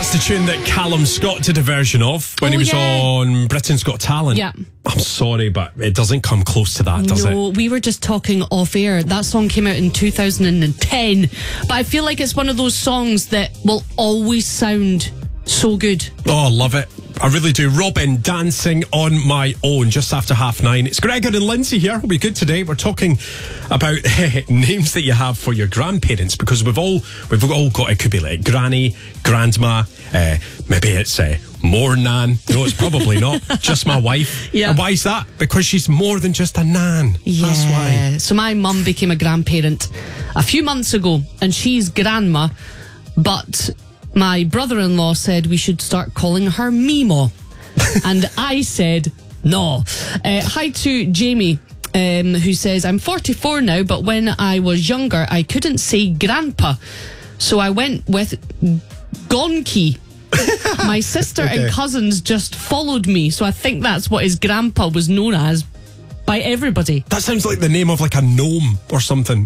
That's the tune that Callum Scott did a version of when he was on Britain's Got Talent. Yeah. I'm sorry, but it doesn't come close to that, does it? No, we were just talking off air. That song came out in 2010, but I feel like it's one of those songs that will always sound so good. Oh, I love it. I really do. Robin, Dancing on My Own, just after 9:30. It's Gregor and Lindsay here. We'll be good today. We're talking about names that you have for your grandparents, because we've all got, it could be like granny, grandma, maybe it's more nan. No, it's probably not. Just my wife. Yeah. And why is that? Because she's more than just a nan. Yeah. That's why. So my mum became a grandparent a few months ago, and she's grandma, but my brother-in-law said we should start calling her Mimo. And I said, no. Hi to Jamie, who says, I'm 44 now, but when I was younger, I couldn't say grandpa. So I went with Gonki. My sister and cousins just followed me. So I think that's what his grandpa was known as by everybody. That sounds like the name of like a gnome or something.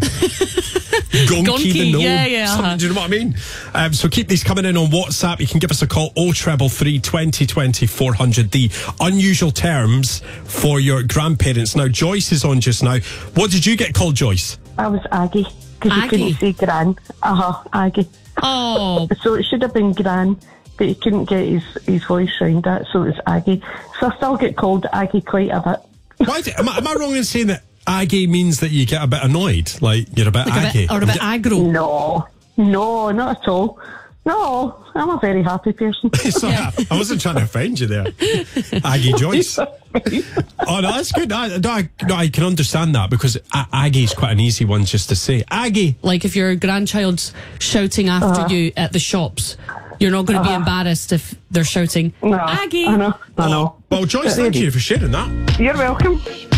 Gonky the gnome. Yeah. Do you know what I mean? So keep these coming in on WhatsApp. You can give us a call 0333 2020 400. The unusual terms for your grandparents. Now, Joyce is on just now. What did you get called, Joyce? I was Aggie, because you couldn't say Gran. Aggie. Oh. So it should have been Gran, but he couldn't get his voice round that, so it was Aggie. So I still get called Aggie quite a bit. Am I wrong in saying that Aggie means that you get a bit annoyed? Like you're a bit aggy? Or a bit aggro? No, not at all. No, I'm a very happy person. So, I wasn't trying to offend you there. Aggie Joyce. Oh, no, that's good. I can understand that, because Aggie is quite an easy one just to say. Aggie. Like if your grandchild's shouting after you at the shops, you're not going to be embarrassed if they're shouting, No, Aggie. I know. Well, Joyce, thank you for sharing that. You're welcome.